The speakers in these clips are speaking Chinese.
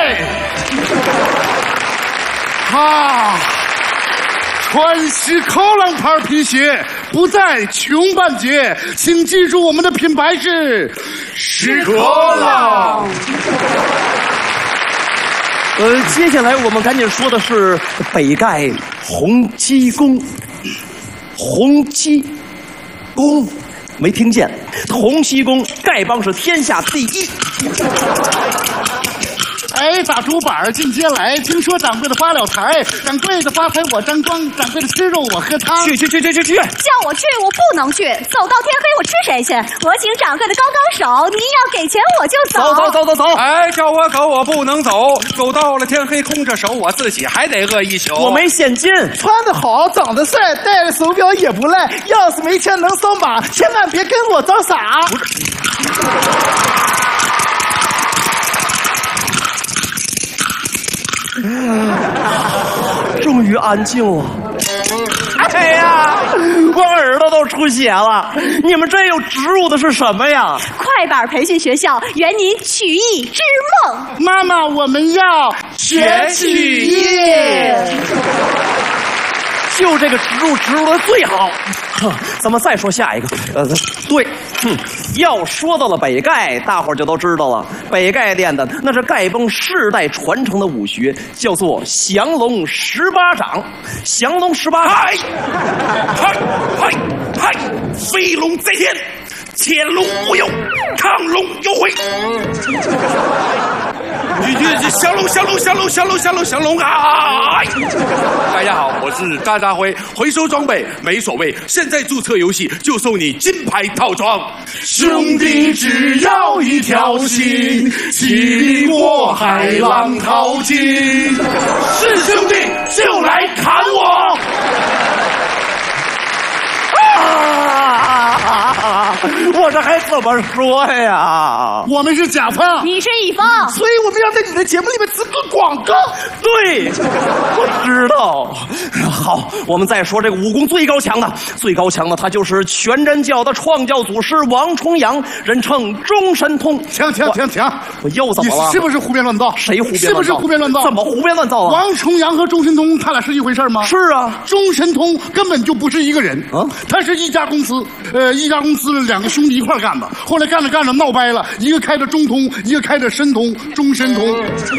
啊！川西口浪牌皮鞋不再穷半截，请记住我们的品牌是口浪。 接下来我们赶紧说的是北盖洪基公。洪基公，没听见？洪熙公丐帮是天下第一。 哎，打竹板进街来，听说掌柜的发了财，掌柜的发财我沾光，掌柜的吃肉我喝汤。 去！叫我去，我不能去，走到天黑我吃谁去？我请掌柜的高手，您要给钱我就走。 走！ 哎，叫我走我不能走，走到了天黑空着手，我自己还得饿一宿。 我没现金， 穿得好，长得帅，戴了手表也不赖。要是没钱能上马，千万别跟我装傻。 终于安静了。哎呀，我耳朵都出血了！你们这又植入的是什么呀？ 快板培训学校圆您曲艺之梦。 妈妈，我们要学曲艺。 就这个植入的最好。咱们再说下一个。对，要说到了北丐，大伙儿就都知道了。北丐练的那是丐帮世代传承的武学，叫做降龙18掌。降龙18掌， 嗨，飞龙在天，潜龙勿用，亢龙有悔。降龙啊！大家好，我是渣渣辉，回收装备没所谓，现在注册游戏就送你金牌套装。 兄弟只要一条心，气力过海浪淘尽，是兄弟就来砍我！ 我这还怎么说呀？ 我们是甲方， 你是乙方， 所以我们要在你的节目里面植入广告。 对，我知道。好，我们再说这个武功最高强的，他就是全真教的创教祖师王重阳，人称中神通。 停！ 我又怎么了？ 你是不是胡编乱造？ 谁胡编乱造？ 是不是胡编乱造？ 怎么胡编乱造啊？ 王重阳和中神通，他俩是一回事吗？ 是啊， 中神通根本就不是一个人啊，他是一家公司。一家公司两个兄弟一块干的，后来干着闹掰了，一个开着中通，一个开着神通，中神通。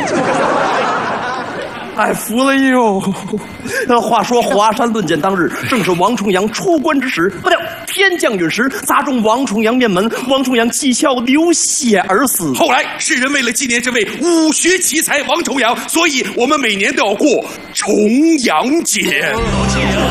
哎，服了哟！话说华山论剑当日，正是王重阳出关之时，不料天降陨石砸中王重阳面门，王重阳七窍流血而死。 后来世人为了纪念这位武学奇才王重阳，所以我们每年都要过重阳节。